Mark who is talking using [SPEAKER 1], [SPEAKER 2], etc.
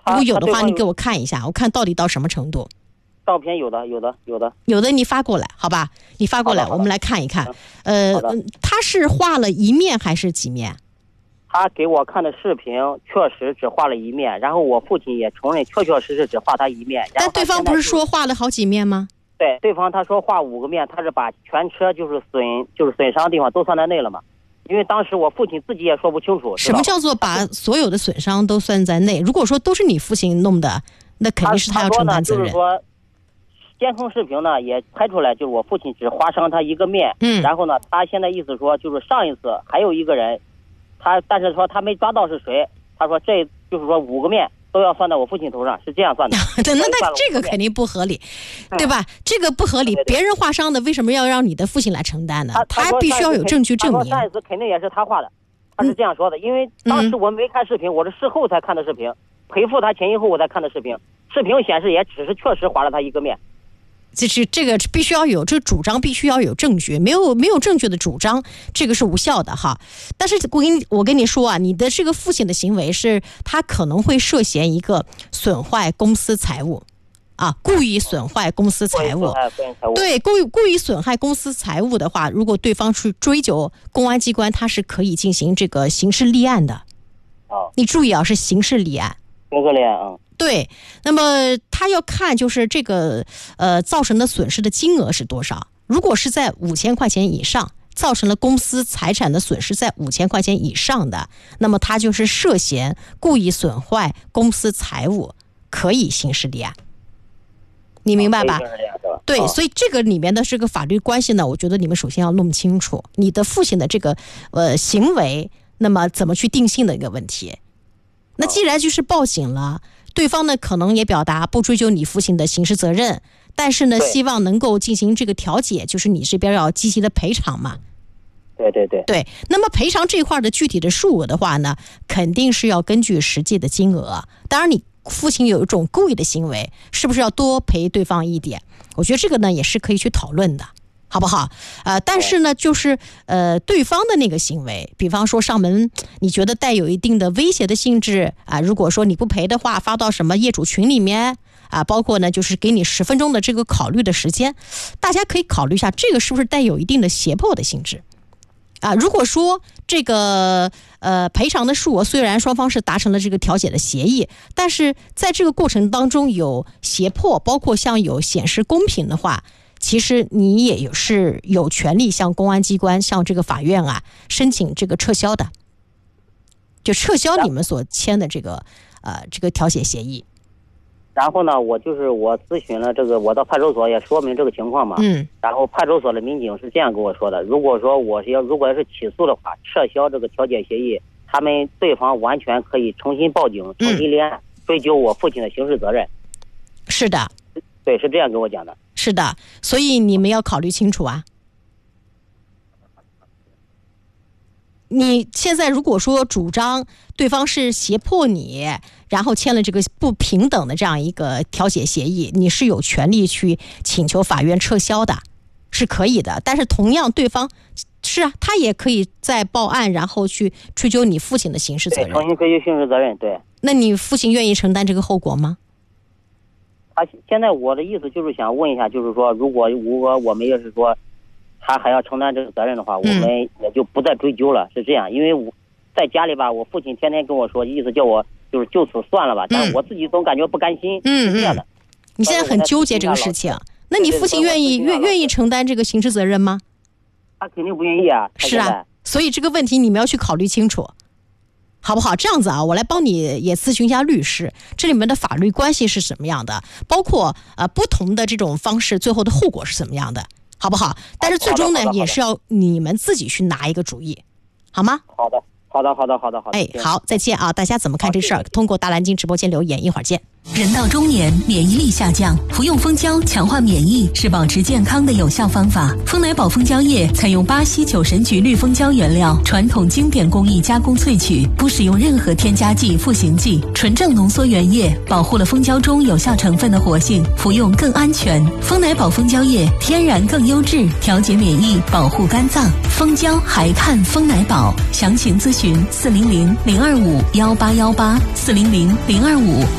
[SPEAKER 1] 如果有的话，你给我看一下，我看到底到什么程度。
[SPEAKER 2] 照片有的
[SPEAKER 1] 你发过来，好吧？你发过来，我们来看一看。他是画了一面还是几面？
[SPEAKER 2] 他给我看的视频确实只画了一面，然后我父亲也承认确实只画他一面。
[SPEAKER 1] 但对方不是说画了好几面吗？
[SPEAKER 2] 对，对方他说画5个面，他是把全车就是损伤的地方都算在内了嘛。因为当时我父亲自己也说不清楚。
[SPEAKER 1] 什么叫做把所有的损伤都算在内？如果说都是你父亲弄的，那肯定是他要承担责任。
[SPEAKER 2] 就是说监控视频呢也拍出来，就是我父亲只划伤他一个面。然后呢，他现在意思说，就是上一次还有一个人，但是说他没抓到是谁。他说这就是说5个面都要算到我父亲头上，是这样算的。
[SPEAKER 1] 那这个肯定不合理，对吧？这个不合理，别人划伤的为什么要让你的父亲来承担呢？他必须要有证据证明。
[SPEAKER 2] 上一次肯定也是他画的，他是这样说的。因为当时我没看视频，我是事后才看的视频，赔付他前以后我才看的视频。视频显示也只是确实划了他一个面。
[SPEAKER 1] 这个必须要有，这主张必须要有证据，没有证据的主张，这个是无效的哈。但是我跟你说啊，你的这个父亲的行为是他可能会涉嫌一个损坏公司财物啊，故意损坏公司财物。对，故意损害公司财物的话，如果对方去追究，公安机关他是可以进行这个刑事立案的。你注意啊，是刑事立案。
[SPEAKER 2] 刑事立案啊。
[SPEAKER 1] 对，那么他要看就是这个造成的损失的金额是多少。如果是在5000块钱以上，造成了公司财产的损失在5000块钱以上的，那么他就是涉嫌故意损坏公司财物，可以刑事立案。你明白吧？对，所以这个里面的这个法律关系呢，我觉得你们首先要弄清楚你的父亲的这个行为，那么怎么去定性的一个问题。那既然就是报警了，对方呢可能也表达不追究你父亲的刑事责任，但是呢希望能够进行这个调解，就是你这边要积极的赔偿嘛。对，那么赔偿这块的具体的数额的话呢，肯定是要根据实际的金额。当然你父亲有一种故意的行为，是不是要多赔对方一点？我觉得这个呢也是可以去讨论的。好不好？但是呢，就是对方的那个行为，比方说上门，你觉得带有一定的威胁的性质啊，如果说你不赔的话，发到什么业主群里面啊，包括呢，就是给你10分钟的这个考虑的时间，大家可以考虑一下，这个是不是带有一定的胁迫的性质啊？如果说这个赔偿的数额虽然双方是达成了这个调解的协议，但是在这个过程当中有胁迫，包括像有显示公平的话，其实你也是有权利向公安机关、向这个法院啊申请这个撤销的，就撤销你们所签的这个调解协议。
[SPEAKER 2] 然后呢，我咨询了这个，我到派出所也说明这个情况嘛。然后派出所的民警是这样跟我说的：如果说如果要是起诉的话，撤销这个调解协议，他们对方完全可以重新报警、重新立案，追究我父亲的刑事责任。
[SPEAKER 1] 是的。
[SPEAKER 2] 对，是这样跟我讲的。
[SPEAKER 1] 是的，所以你们要考虑清楚啊。你现在如果说主张对方是胁迫你，然后签了这个不平等的这样一个调解协议，你是有权利去请求法院撤销的，是可以的。但是同样对方是啊，他也可以再报案，然后去追究你父亲的刑事责任。
[SPEAKER 2] 重新追究刑事责任。对。
[SPEAKER 1] 那你父亲愿意承担这个后果吗？
[SPEAKER 2] 现在我的意思就是想问一下，就是说如果我们要是说他还要承担这个责任的话，我们也就不再追究了。是这样，因为我在家里吧，我父亲天天跟我说，意思叫我就是就此算了吧，但我自己总感觉不甘心。是这样的。
[SPEAKER 1] 你现在很纠结这个事情，那你父亲愿意承担这个刑事责任吗？
[SPEAKER 2] 他肯定不愿意啊。
[SPEAKER 1] 是啊，所以这个问题你们要去考虑清楚。好不好？这样子啊，我来帮你也咨询一下律师，这里面的法律关系是什么样的，包括不同的这种方式最后的后果是怎么样的，好不好？但是最终呢，也是要你们自己去拿一个主意，好吗？
[SPEAKER 2] 好的。
[SPEAKER 1] 哎，好，再见啊！大家怎么看这事儿？通过大蓝鲸直播间留言，一会儿见。
[SPEAKER 3] 人到中年，免疫力下降，服用蜂胶强化免疫是保持健康的有效方法。蜂奶宝蜂胶液采用巴西9神菊绿蜂胶原料，传统经典工艺加工萃取，不使用任何添加剂、赋形剂，纯正浓缩原液，保护了蜂胶中有效成分的活性，服用更安全。蜂奶宝蜂胶液天然更优质，调节免疫，保护肝脏。蜂胶还看蜂奶宝，详情咨询400-025-1818，400-025